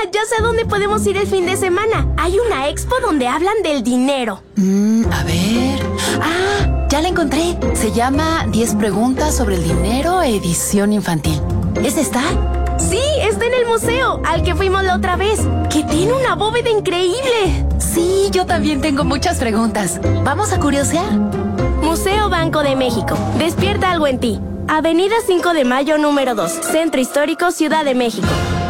Ya sé dónde podemos ir el fin de semana. Hay una expo donde hablan del dinero. A ver... ya la encontré. Se llama 10 preguntas sobre el dinero, edición infantil. ¿Esa está? Sí, está en el museo, al que fuimos la otra vez, que tiene una bóveda increíble. Sí, yo también tengo muchas preguntas. ¿Vamos a curiosear? Museo Banco de México. Despierta algo en ti. Avenida 5 de Mayo, número 2, Centro Histórico, Ciudad de México.